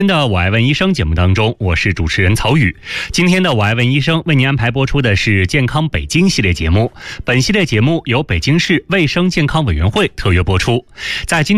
今天的我爱问医生节目当中，我是主持人曹宇。今天的我爱问医生为您安排播出的是健康北京系列节目，本系列节目由北京市卫生健康委员会特约播出。在今天